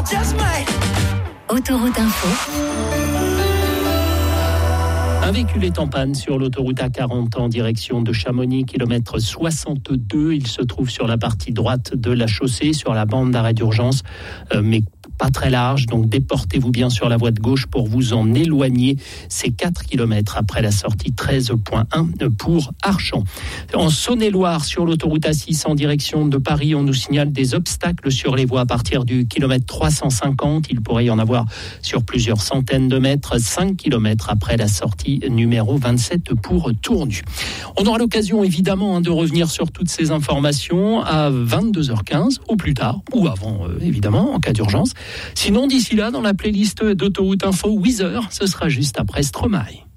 Autoroute Info. Un véhicule est en panne sur l'autoroute A40 en direction de Chamonix, kilomètre 62. Il se trouve sur la partie droite de la chaussée, sur la bande d'arrêt d'urgence, mais pas très large. Donc déportez-vous bien sur la voie de gauche pour vous en éloigner. C'est 4 km après la sortie 13.1 pour Archamps. En Saône-et-Loire, sur l'autoroute A6 en direction de Paris, on nous signale des obstacles sur les voies à partir du kilomètre 350. Il pourrait y en avoir sur plusieurs centaines de mètres, 5 km après la sortie numéro 27 pour Tournu. On aura l'occasion évidemment de revenir sur toutes ces informations à 22h15 au plus tard, ou avant évidemment en cas d'urgence. Sinon d'ici là, dans la playlist d'Autoroute Info, Weezer, ce sera juste après Stromae.